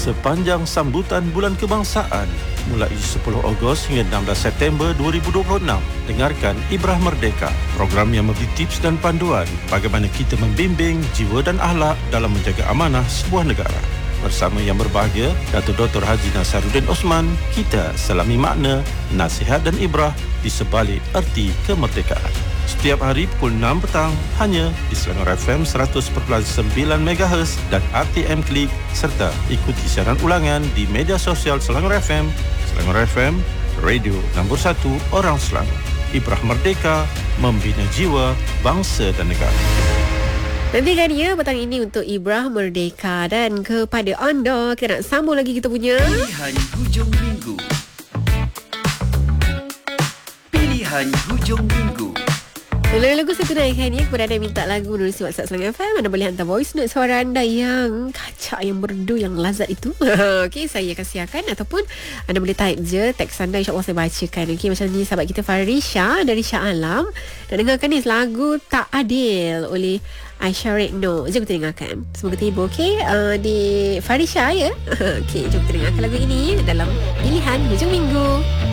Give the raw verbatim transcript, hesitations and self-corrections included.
sepanjang sambutan Bulan Kebangsaan mulai sepuluh Ogos hingga enam belas September dua ribu dua puluh enam. Dengarkan Ibrah Merdeka, program yang memberi tips dan panduan bagaimana kita membimbing jiwa dan akhlak dalam menjaga amanah sebuah negara. Bersama yang berbahagia, Datuk Doktor Haji Nasaruddin Osman, kita selami makna, nasihat dan ibrah di sebalik erti kemerdekaan. Setiap hari pukul enam petang hanya di Selangor F M seratus perpuluhan sembilan megahertz dan R T M Klik, serta ikuti siaran ulangan di media sosial Selangor F M, Selangor F M, radio nombor satu orang Selangor. Ibrah Merdeka, membina jiwa, bangsa dan negara. Nantikan ya petang ini untuk Ibrah Merdeka. Dan kepada anda, kita nak sambung lagi kita punya Pilihan Hujung Minggu. Pilihan Hujung Minggu. lagu-lagu saya tunaikan ya kepada anda yang minta lagu melalui WhatsApp Selangor F M. Anda boleh hantar voice note suara anda yang kacak, yang merdu, yang lazat itu. Okey, saya akan siarkan. Ataupun anda boleh type je teks anda, insyaAllah saya bacakan. Okey, macam ni sahabat kita Farisha dari Shah Alam. Dan dengarkan ni lagu Tak Adil oleh Aisyah Rekno. Jom kita dengarkan. Semoga terhibur. Okey, uh, di Farisha ya. Okey, jom kita dengarkan lagu ini dalam Pilihan Hujung Minggu.